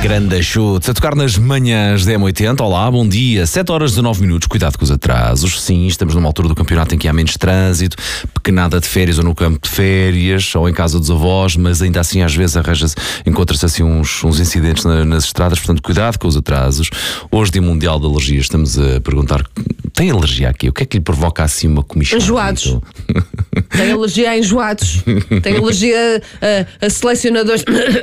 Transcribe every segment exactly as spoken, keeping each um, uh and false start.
Grande chute. A tocar nas manhãs da M oitenta. Olá, bom dia. sete horas e dezanove minutos. Cuidado com os atrasos. Sim, estamos numa altura do campeonato em que há menos trânsito, pequenada de férias ou no campo de férias, ou em casa dos avós, mas ainda assim às vezes arranja-se, encontra-se assim uns, uns incidentes na, nas estradas, portanto cuidado com os atrasos. Hoje, Dia Mundial de Alergias, estamos a perguntar, tem alergia aqui? O que é que lhe provoca assim uma comichão? Enjoados. Tem alergia a enjoados. Tem alergia a, a selecionadores.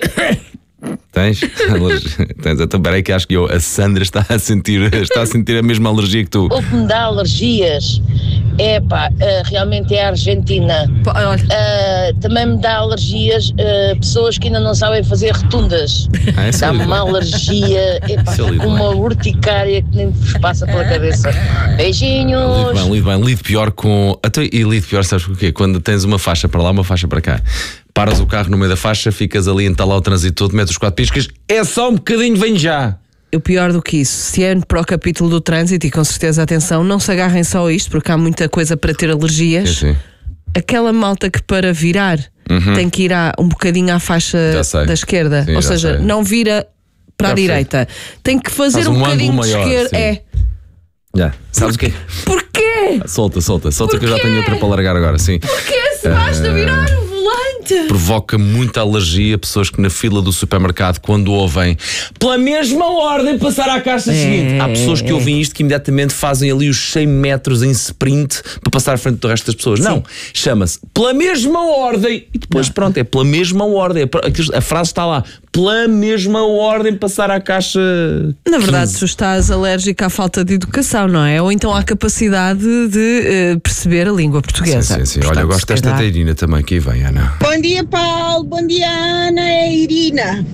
Tens? Tens? Então peraí que acho que eu, a Sandra está a sentir, está a sentir a mesma alergia que tu. O que me dá alergias é pá, uh, realmente é a Argentina. Uh, também me dá alergias uh, pessoas que ainda não sabem fazer rotundas. Ah, Dá-me uma alergia, epá, com uma urticária que nem vos passa pela cabeça. Beijinhos. Lido bem, lido bem, lido pior com. Até, e lido pior, sabes porquê? Quando tens uma faixa para lá, uma faixa para cá. Paras o carro no meio da faixa, ficas ali a entalar o trânsito todo, metes os quatro piscas, é só um bocadinho, vem já. O pior do que isso, se é para o capítulo do trânsito, e com certeza atenção, não se agarrem só a isto, porque há muita coisa para ter alergias. Sim, sim. Aquela malta que para virar uhum. tem que ir a, um bocadinho à faixa da esquerda, sim, ou seja, sei. não vira para já a direita, sei. Tem que fazer Faz um, um bocadinho de esquerda. É. Já. Sabes o quê? Porquê? Solta, solta, solta que eu já tenho outra para largar agora, sim. Porquê se basta uh... virar o volante? Provoca muita alergia pessoas que na fila do supermercado, quando ouvem pela mesma ordem passar à caixa é, seguinte. Há pessoas que ouvem isto que imediatamente fazem ali os cem metros em sprint para passar à frente do resto das pessoas. Sim. Não, chama-se pela mesma ordem e depois não. Pronto, é pela mesma ordem. A frase está lá, pela mesma ordem passar à caixa. Na verdade, quinze. Tu estás alérgico à falta de educação, não é? Ou então à capacidade de uh, perceber a língua portuguesa. Sim, sim, sim. Portanto, olha, eu gosto desta da Irina também, que vem, Ana. Bom dia, Paulo. Bom dia, Ana. É a Irina.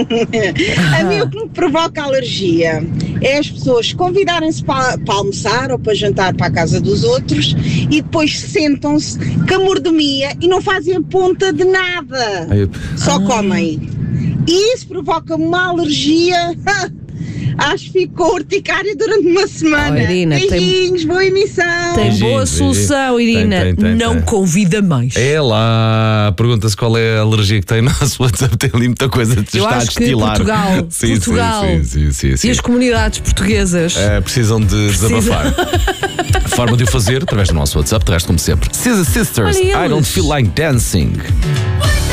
A mim o que me provoca alergia é as pessoas convidarem-se para, para almoçar ou para jantar para a casa dos outros e depois sentam-se com a mordomia e não fazem a ponta de nada. Ai, eu... Só ah. comem. E isso provoca-me uma alergia. Acho que ficou urticária durante uma semana. Oh, Irina, beijinhos, tem... boa emissão. Tem beijinhos, boa solução, beijinhos. Irina. Tem, tem, tem, não tem. Convida mais. É lá. Pergunta-se qual é a alergia que tem. Nosso WhatsApp tem ali muita coisa que está a destilar. Portugal, sim, Portugal sim, sim, sim, sim. E as comunidades portuguesas é, precisam de Precisa. desabafar. A forma de o fazer através do nosso WhatsApp, de resto, como sempre. Scissor Sisters, I don't feel like dancing.